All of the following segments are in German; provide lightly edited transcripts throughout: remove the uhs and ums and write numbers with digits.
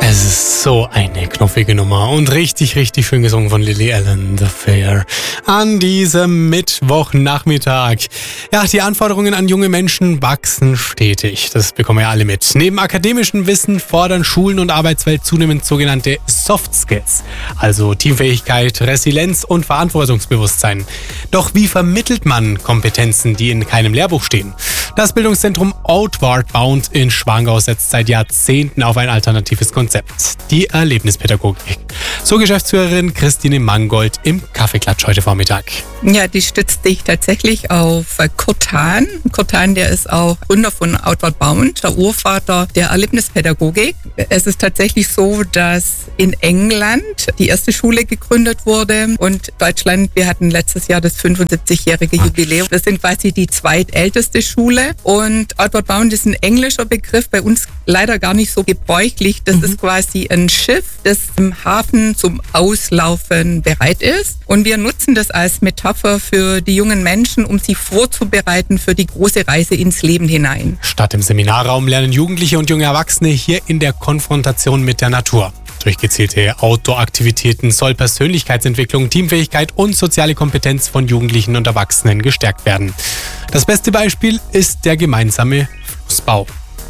Es ist so eine knuffige Nummer und richtig, richtig schön gesungen von Lily Allen, The Fair. An diesem Mittwochnachmittag. Ja, die Anforderungen an junge Menschen wachsen stetig. Das bekommen wir ja alle mit. Neben akademischem Wissen fordern Schulen und Arbeitswelt zunehmend sogenannte Soft Skills. Also Teamfähigkeit, Resilienz und Verantwortungsbewusstsein. Doch wie vermittelt man Kompetenzen, die in keinem Lehrbuch stehen? Das Bildungszentrum Outward Bound in Schwangau setzt seit Jahrzehnten auf ein alternatives Konzept. Die Erlebnispädagogik. So Geschäftsführerin Christine Mangold im Kaffeeklatsch heute Vormittag. Ja, die stützt sich tatsächlich auf Kurt Hahn. Kurt Hahn, der ist auch Gründer von Outward Bound, der Urvater der Erlebnispädagogik. Es ist tatsächlich so, dass in England die erste Schule gegründet wurde und Deutschland, wir hatten letztes Jahr das 75-jährige Jubiläum. Das sind quasi die zweitälteste Schule und Outward Bound ist ein englischer Begriff, bei uns leider gar nicht so gebräuchlich. Das ist quasi ein Schiff, das im Hafen zum Auslaufen bereit ist. Und wir nutzen das als Metapher für die jungen Menschen, um sie vorzubereiten für die große Reise ins Leben hinein. Statt im Seminarraum lernen Jugendliche und junge Erwachsene hier in der Konfrontation mit der Natur. Durch gezielte Outdoor-Aktivitäten soll Persönlichkeitsentwicklung, Teamfähigkeit und soziale Kompetenz von Jugendlichen und Erwachsenen gestärkt werden. Das beste Beispiel ist der gemeinsame Flussbau.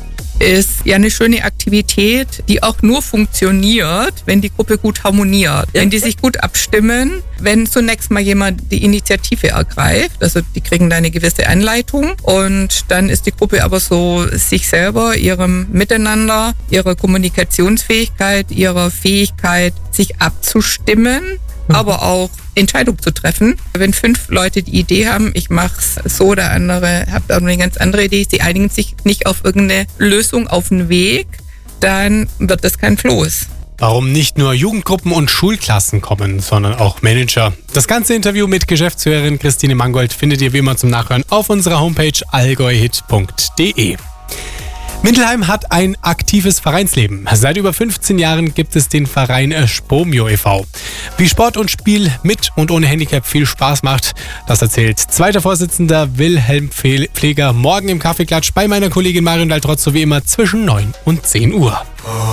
Ist ja eine schöne Aktivität, die auch nur funktioniert, wenn die Gruppe gut harmoniert, wenn die sich gut abstimmen, wenn zunächst mal jemand die Initiative ergreift, also die kriegen da eine gewisse Anleitung und dann ist die Gruppe aber so sich selber, ihrem Miteinander, ihrer Kommunikationsfähigkeit, ihrer Fähigkeit, sich abzustimmen, aber auch Entscheidung zu treffen. Wenn 5 Leute die Idee haben, ich mach's so, der andere hat eine ganz andere Idee, sie einigen sich nicht auf irgendeine Lösung auf den Weg, dann wird das kein Floß. Warum nicht nur Jugendgruppen und Schulklassen kommen, sondern auch Manager. Das ganze Interview mit Geschäftsführerin Christine Mangold findet ihr wie immer zum Nachhören auf unserer Homepage allgäuhit.de. Mindelheim hat ein aktives Vereinsleben. Seit über 15 Jahren gibt es den Verein Spomio e.V. Wie Sport und Spiel mit und ohne Handicap viel Spaß macht, das erzählt zweiter Vorsitzender Wilhelm Pfleger morgen im Kaffeeklatsch bei meiner Kollegin Marion Daltrotz, so wie immer zwischen 9 und 10 Uhr.